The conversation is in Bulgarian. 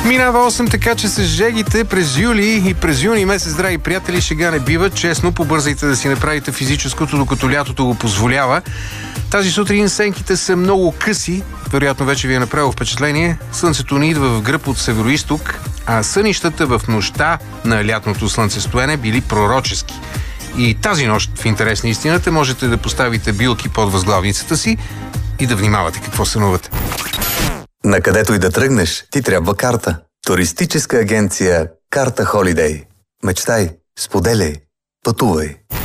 Минава 8, така че с жегите през юли и през юни месец, драги приятели, шега не бива. Честно, побързайте да си направите физическото, докато лятото го позволява. Тази сутрин сенките са много къси. Вероятно вече ви е направило впечатление. Слънцето ни идва в гръб от североизток, а сънищата в нощта на лятното слънцестоене били пророчески. И тази нощ, в интерес на истината, можете да поставите билки под възглавницата си и да внимавате какво сънувате. Накъдето и да тръгнеш, ти трябва карта. Туристическа агенция Карта Холидей. Мечтай, споделяй, пътувай.